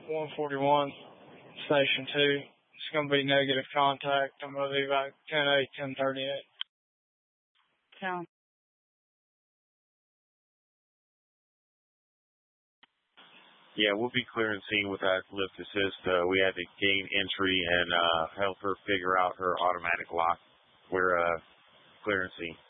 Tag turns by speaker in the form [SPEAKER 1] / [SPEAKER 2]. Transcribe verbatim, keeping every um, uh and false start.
[SPEAKER 1] one forty-one, Station two. It's going to be negative contact. I'm going to be about ten eight, ten thirty-eight.
[SPEAKER 2] Count.
[SPEAKER 3] Yeah, we'll be clearing scene with that lift assist. Uh, we had to gain entry and uh, help her figure out her automatic lock. We're uh, clearing scene.